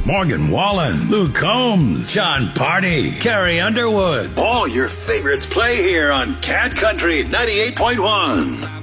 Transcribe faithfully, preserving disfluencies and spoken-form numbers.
Morgan Wallen, Luke Combs, John Party, Carrie Underwood. All your favorites play here on Cat Country ninety-eight point one.